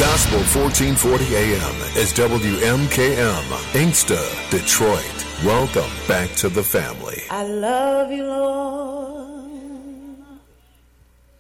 Gospel 1440 AM is WMKM, Inkster, Detroit. Welcome back to the family. I love you, Lord.